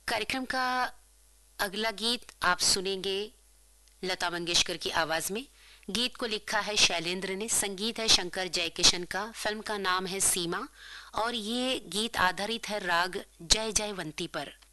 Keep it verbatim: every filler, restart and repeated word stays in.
कार्यक्रम का अगला गीत आप सुनेंगे लता मंगेशकर की आवाज में। गीत को लिखा है शैलेंद्र ने, संगीत है शंकर जयकिशन का, फिल्म का नाम है सीमा और ये गीत आधारित है राग जय जयवंती पर।